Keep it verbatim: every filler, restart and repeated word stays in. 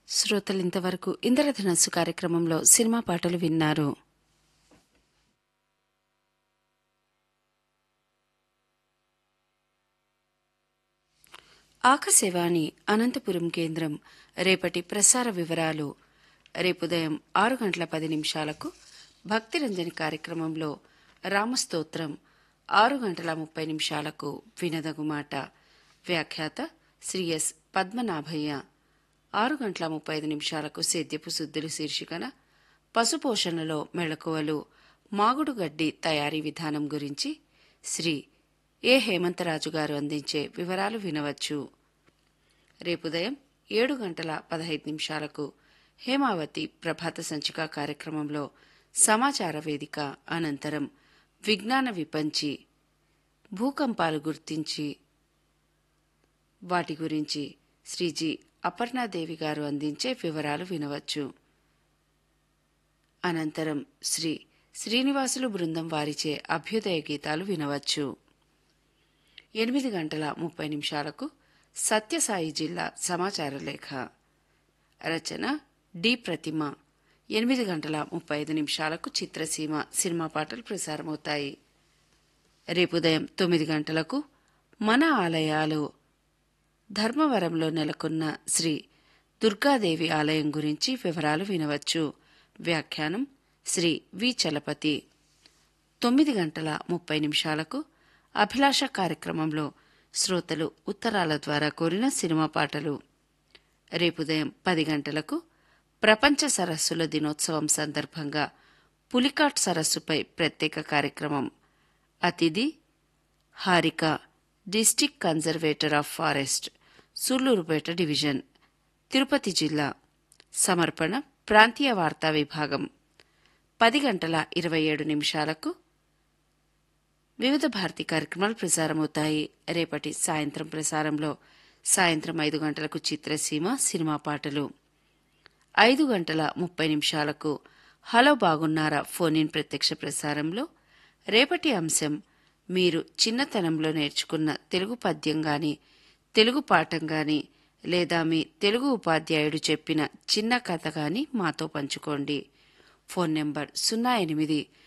శ్రోతలింతవరకు ఇంద్రధనస్సు కార్యక్రమంలో సినిమా పాటలు విన్నారు. ఆకాశవాణి అనంతపురం కేంద్రం రేపటి ప్రసార వివరాలు. రేపుదయం ఆరు గంటల పది నిమిషాలకు భక్తిరంజని కార్యక్రమంలో రామస్తోత్రం, ఆరు గంటల ముప్పై నిమిషాలకు వినదగుమాట, వ్యాఖ్యాత శ్రీ ఎస్ పద్మనాభయ్య. ఆరు గంటల ముప్పై ఐదు నిమిషాలకు సేద్యపు శుద్ధులు శీర్షికన పశుపోషణలో మెళకువలు, మాగుడు గడ్డి తయారీ విధానం గురించి శ్రీ ఏ హేమంతరాజు గారు అందించే వివరాలు వినవచ్చు. రేపుదయం ఏడు గంటల పదహైదు నిమిషాలకు హేమావతి ప్రభాత సంచిక కార్యక్రమంలో సమాచార వేదిక అనంతరం విజ్ఞాన విపంచి, భూకంపాలు గుర్తించి వాటి గురించి శ్రీజీ అపర్ణాదేవి గారు అందించే వివరాలు వినవచ్చు. అనంతరం శ్రీ శ్రీనివాసులు బృందం వారిచే అభ్యుదయ గీతాలు వినవచ్చు. ఎనిమిది గంటల ముప్పై నిమిషాలకు సత్యసాయి జిల్లా సమాచార లేఖ, రచన డి ప్రతిమ. ఎనిమిది గంటల ముప్పై ఐదు నిమిషాలకు చిత్రసీమ సినిమా పాటలు ప్రసారమవుతాయి. రేపు ఉదయం తొమ్మిది గంటలకు మన ఆలయాలు, ధర్మవరంలో నెలకొన్న శ్రీ దుర్గాదేవి ఆలయం గురించి వివరాలు వినవచ్చు. వ్యాఖ్యానం శ్రీ వి చలపతి. తొమ్మిది గంటల ముప్పై నిమిషాలకు అభిలాష కార్యక్రమంలో శ్రోతలు ఉత్తరాల ద్వారా కోరిన సినిమా పాటలు. రేపుదయం పది గంటలకు ప్రపంచ సరస్సుల దినోత్సవం సందర్భంగా పులికాట్ సరస్సుపై ప్రత్యేక కార్యక్రమం. అతిథి Harika, district conservator of forest, Sullurpeta division, Tirupati జిల్లా. సమర్పణ ప్రాంతీయ వార్తా విభాగం. పది గంటల ఇరవై ఏడు నిమిషాలకు వివిధ భారతి కార్యక్రమాలు ప్రసారమవుతాయి. రేపటి సాయంత్రం ప్రసారంలో సాయంత్రం ఐదు గంటలకు చిత్రసీమ సినిమా పాటలు, ఐదు గంటల ముప్పై నిమిషాలకు హలో బాగున్నారా ఫోన్ ఇన్ ప్రత్యక్ష ప్రసారంలో రేపటి అంశం మీరు చిన్నతనంలో నేర్చుకున్న తెలుగు పద్యం గాని, తెలుగు పాఠం గాని, లేదా మీ తెలుగు ఉపాధ్యాయుడు చెప్పిన చిన్న కథ గాని మాతో పంచుకోండి. ఫోన్ నెంబర్ సున్నా ఎనిమిది